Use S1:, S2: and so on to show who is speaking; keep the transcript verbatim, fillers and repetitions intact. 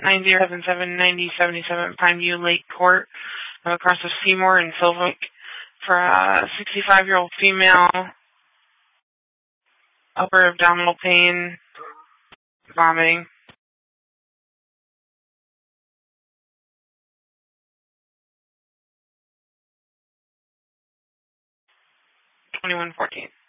S1: nine zero seven seven ninety seventy-seven Pineview Lake Court, uh, across of Seymour and Silvic, for a sixty-five-year-old female, upper abdominal pain, vomiting. twenty-one fourteen.